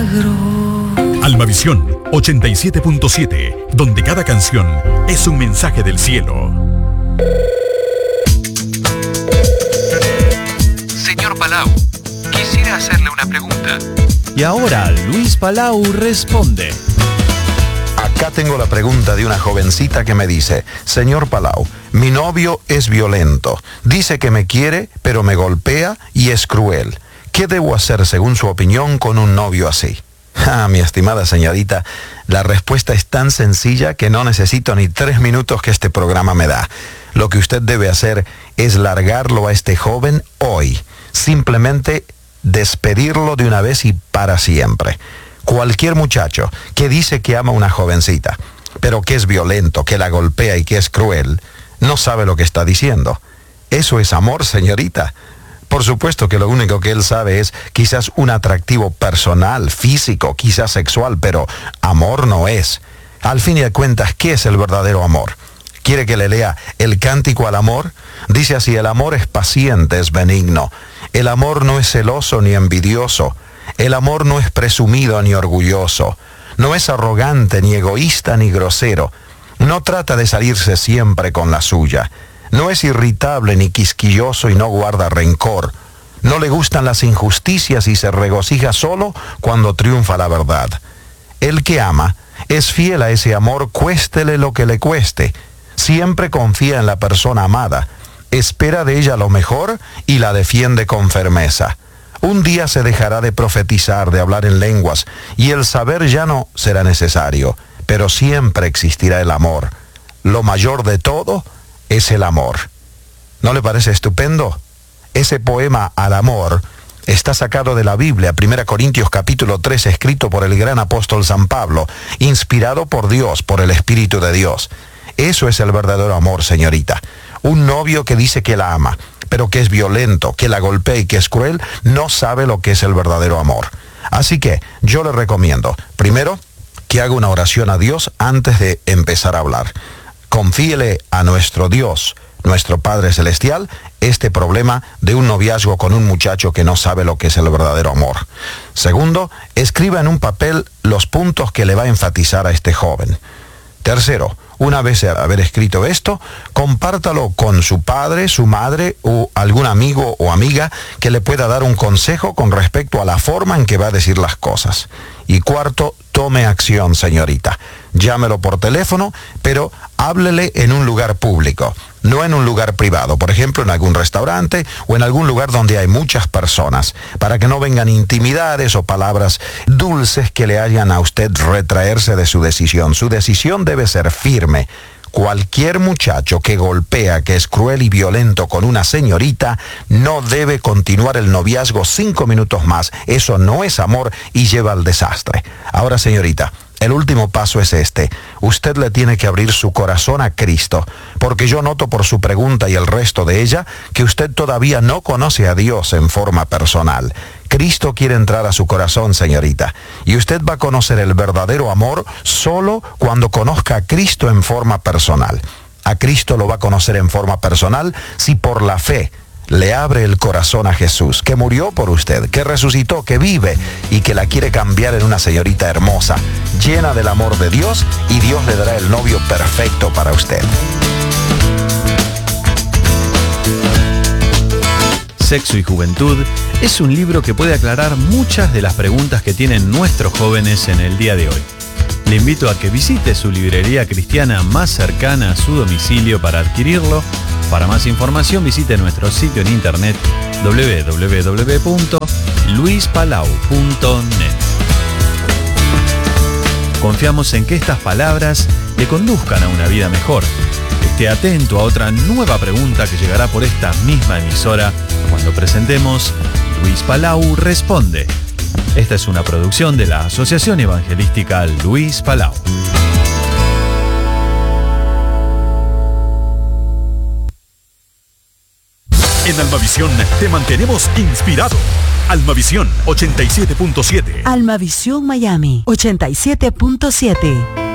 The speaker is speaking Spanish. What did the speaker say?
Almavisión 87.7, donde cada canción es un mensaje del cielo. Señor Palau, quisiera hacerle una pregunta. Y ahora Luis Palau responde. Acá tengo la pregunta de una jovencita que me dice: señor Palau, mi novio es violento, dice que me quiere, pero me golpea y es cruel. ¿Qué debo hacer según su opinión con un novio así? Mi estimada señorita, la respuesta es tan sencilla que no necesito ni 3 minutos que este programa me da. Lo que usted debe hacer es largarlo a este joven hoy. Simplemente despedirlo de una vez y para siempre. Cualquier muchacho que dice que ama a una jovencita, pero que es violento, que la golpea y que es cruel, no sabe lo que está diciendo. Eso es amor, señorita. Por supuesto que lo único que él sabe es quizás un atractivo personal, físico, quizás sexual, pero amor no es. Al fin y al cuentas, ¿qué es el verdadero amor? ¿Quiere que le lea el cántico al amor? Dice así: el amor es paciente, es benigno. El amor no es celoso ni envidioso. El amor no es presumido ni orgulloso. No es arrogante, ni egoísta, ni grosero. No trata de salirse siempre con la suya. No es irritable ni quisquilloso y no guarda rencor. No le gustan las injusticias y se regocija solo cuando triunfa la verdad. El que ama es fiel a ese amor, cuéstele lo que le cueste. Siempre confía en la persona amada, espera de ella lo mejor y la defiende con firmeza. Un día se dejará de profetizar, de hablar en lenguas, y el saber ya no será necesario, pero siempre existirá el amor. Lo mayor de todo es el amor. ¿No le parece estupendo? Ese poema al amor está sacado de la Biblia, 1 Corintios capítulo 3, escrito por el gran apóstol San Pablo, inspirado por Dios, por el Espíritu de Dios. Eso es el verdadero amor, señorita. Un novio que dice que la ama, pero que es violento, que la golpea y que es cruel, no sabe lo que es el verdadero amor. Así que yo le recomiendo, primero, que haga una oración a Dios antes de empezar a hablar. Confíele a nuestro Dios, nuestro Padre Celestial, este problema de un noviazgo con un muchacho que no sabe lo que es el verdadero amor. Segundo, escriba en un papel los puntos que le va a enfatizar a este joven. Tercero, una vez haber escrito esto, compártalo con su padre, su madre o algún amigo o amiga que le pueda dar un consejo con respecto a la forma en que va a decir las cosas. Y cuarto, tome acción, señorita. Llámelo por teléfono, pero háblele en un lugar público, no en un lugar privado, por ejemplo, en algún restaurante o en algún lugar donde hay muchas personas, para que no vengan intimidades o palabras dulces que le hagan a usted retraerse de su decisión. Su decisión debe ser firme. Cualquier muchacho que golpea, que es cruel y violento con una señorita, no debe continuar el noviazgo 5 minutos más. Eso no es amor y lleva al desastre. Ahora, señorita, el último paso es este. Usted le tiene que abrir su corazón a Cristo, porque yo noto por su pregunta y el resto de ella que usted todavía no conoce a Dios en forma personal. Cristo quiere entrar a su corazón, señorita, y usted va a conocer el verdadero amor solo cuando conozca a Cristo en forma personal. A Cristo lo va a conocer en forma personal si por la fe le abre el corazón a Jesús, que murió por usted, que resucitó, que vive y que la quiere cambiar en una señorita hermosa, llena del amor de Dios, y Dios le dará el novio perfecto para usted. Sexo y Juventud es un libro que puede aclarar muchas de las preguntas que tienen nuestros jóvenes en el día de hoy. Le invito a que visite su librería cristiana más cercana a su domicilio para adquirirlo. Para más información visite nuestro sitio en internet www.luispalau.net. Confiamos en que estas palabras le conduzcan a una vida mejor. Esté atento a otra nueva pregunta que llegará por esta misma emisora cuando presentemos Luis Palau Responde. Esta es una producción de la Asociación Evangelística Luis Palau. En Almavisión te mantenemos inspirado. Almavisión 87.7. Almavisión Miami 87.7.